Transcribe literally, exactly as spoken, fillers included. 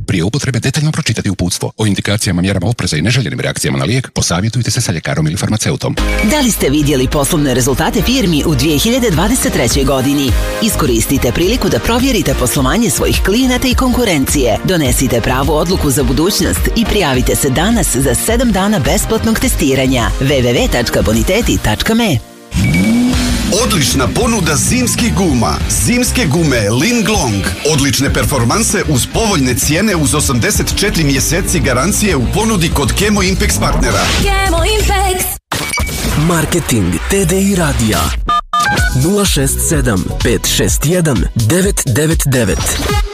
Prije upotrebe detaljno pročitati uputstvo. O indikacijama, mjerama opreza i neželjenim reakcijama na lijek posavjetujte se sa ljekarom ili farmaceutom. Da li ste vidjeli poslovne rezultate firmi u dvije hiljade dvadeset trećoj. godini? Iskoristite priliku da provjerite poslovanje svojih klijenata i konkurencije. Donesite pravu odluku za budućnost i prijavite se danas za sedam dana besplatnog testiranja. w w w tačka boniteti tačka me. Odlična ponuda zimskih guma. Zimske gume Linglong. Odlične performanse uz povoljne cijene uz osamdeset četiri mjeseci garancije u ponudi kod Kemo Impex partnera. Kemo Impex. Marketing T D I radija nula šest sedam pet šest jedan devet devet devet.